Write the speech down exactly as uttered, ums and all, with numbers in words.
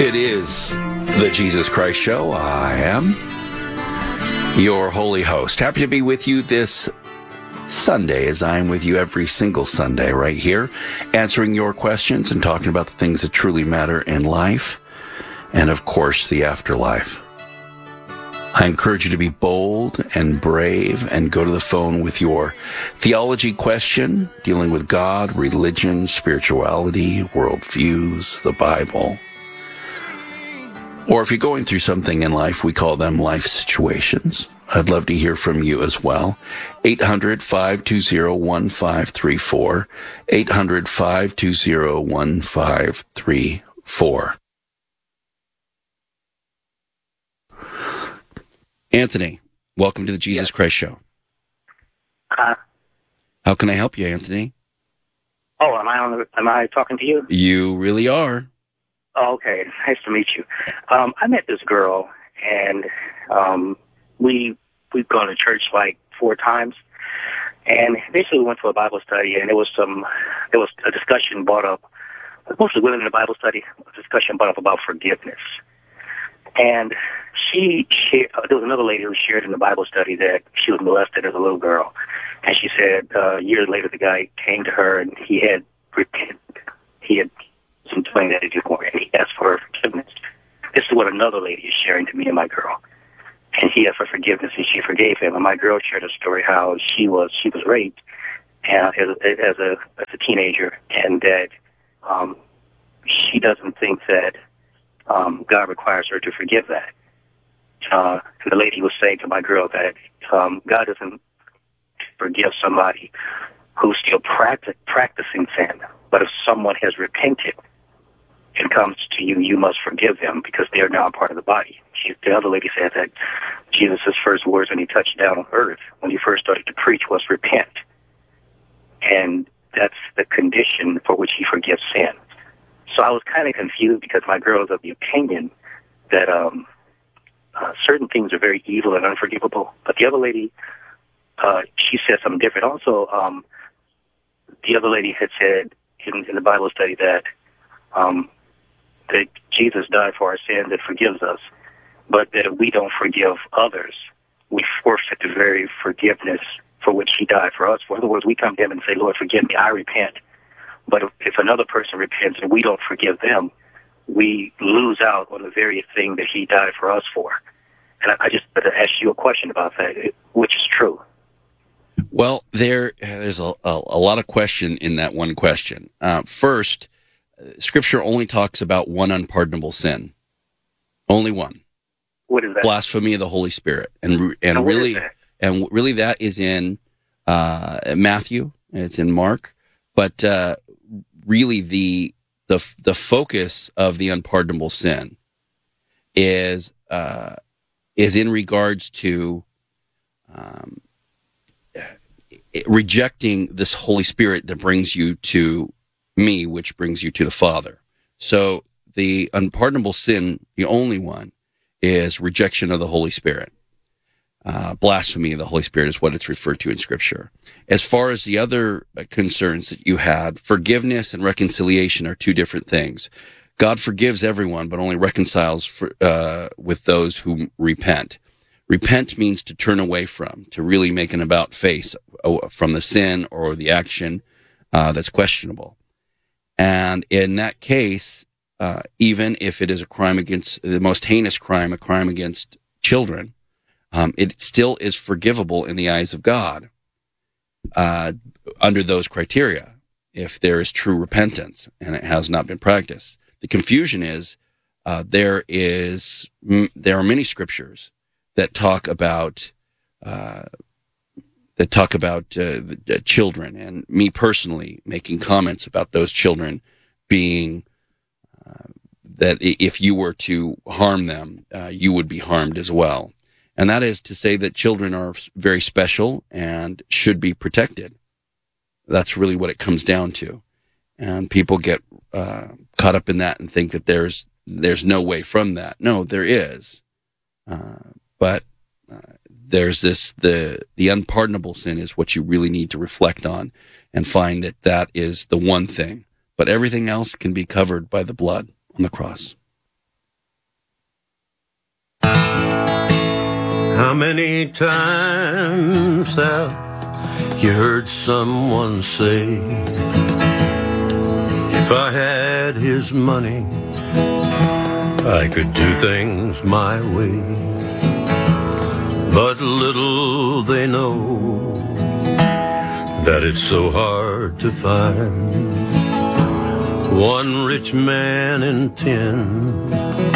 It is the Jesus Christ Show. I am your holy host. Happy to be with you this Sunday, as I am with you every single Sunday right here, answering your questions and talking about the things that truly matter in life and, of course, the afterlife. I encourage you to be bold and brave and go to the phone with your theology question, dealing with God, religion, spirituality, worldviews, the Bible. Or if you're going through something in life, we call them life situations. I'd love to hear from you as well. eight hundred, five two zero, one five three four. eight hundred, five two zero, one five three four. Anthony, welcome to the Jesus yeah. Christ Show. Uh, How can I help you, Anthony? Oh, am I on the, am I talking to you? You really are. Oh, okay. Nice to meet you. Um, I met this girl, and um, we we've gone to church like four times, and basically we went to a Bible study, and there was some there was a discussion brought up, mostly women in the Bible study, a discussion brought up about forgiveness, and she shared, uh, there was another lady who shared in the Bible study that she was molested as a little girl, and she said uh, years later the guy came to her and he had repented, he had some doing that he did more, and he asked for her forgiveness. This is what another lady is sharing to me and my girl. And he asked for forgiveness, and she forgave him. And my girl shared a story how she was she was raped uh, as, a, as a as a teenager, and that um, she doesn't think that um, God requires her to forgive that. Uh, and the lady was saying to my girl that um, God doesn't forgive somebody who's still practic- practicing sin, but if someone has repented and comes to you, you must forgive them because they are now a part of the body. She, the other lady said that Jesus' first words when he touched down on earth, when he first started to preach, was repent. And that's the condition for which he forgives sin. So I was kind of confused because my girl is of the opinion that um, uh, certain things are very evil and unforgivable. But the other lady, uh, she said something different. Also, um, the other lady had said in, in the Bible study that um, that Jesus died for our sins and forgives us, but that if we don't forgive others, we forfeit the very forgiveness for which he died for us. For other words, we come to him and say, Lord, forgive me, I repent. But if, if another person repents and we don't forgive them, we lose out on the very thing that he died for us for. And I, I just wanted to ask you a question about that, which is true. Well, there, there's a, a, a lot of question in that one question. Uh, first, Scripture only talks about one unpardonable sin. Only one. What is that? Blasphemy of the Holy Spirit. And and, and really and really that is in uh, Matthew, it's in Mark, but uh, really the the the focus of the unpardonable sin is uh, is in regards to um, rejecting this Holy Spirit that brings you to me, which brings you to the Father. So the unpardonable sin, the only one, is rejection of the Holy Spirit. Uh, blasphemy of the Holy Spirit is what it's referred to in Scripture. As far as the other concerns that you had, forgiveness and reconciliation are two different things. God forgives everyone, but only reconciles for, uh, with those who repent. Repent means to turn away from, to really make an about face from the sin or the action uh, that's questionable. And in that case, uh, even if it is a crime against, the most heinous crime, a crime against children, um, it still is forgivable in the eyes of God uh, under those criteria, if there is true repentance and it has not been practiced. The confusion is uh, there is m- there are many scriptures that talk about uh, that talk about uh, the, the children, and me personally making comments about those children being uh, that if you were to harm them, uh, you would be harmed as well. And that is to say that children are very special and should be protected. That's really what it comes down to. And people get uh, caught up in that and think that there's there's no way from that. No, there is. Uh, but uh, there's this, the, the unpardonable sin is what you really need to reflect on and find that that is the one thing. But everything else can be covered by the blood on the cross. How many times have you heard someone say, if I had his money, I could do things my way. But little they know that it's so hard to find one rich man in ten